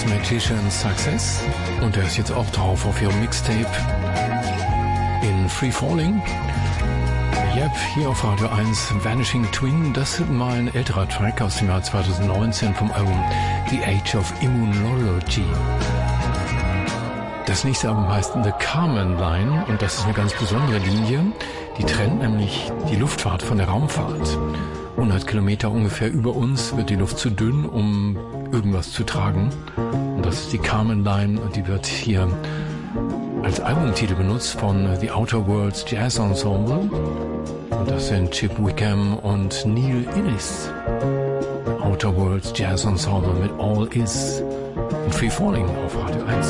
Magician Success und der ist jetzt auch drauf auf ihrem Mixtape in Free Falling. Yep, hier auf Radio 1 Vanishing Twin, das ist mal ein älterer Track aus dem Jahr 2019 vom Album The Age of Immunology. Das nächste Album heißt The Kármán Line und das ist eine ganz besondere Linie, die trennt nämlich die Luftfahrt von der Raumfahrt. 100 Kilometer ungefähr über uns wird die Luft zu dünn, um irgendwas zu tragen. Und das ist die Kármán Line und die wird hier als Albumtitel benutzt von The Outer Worlds Jazz Ensemble. Und das sind Chip Wickham und Neil Innes. Outer Worlds Jazz Ensemble mit All Is und Free Falling auf Radio 1.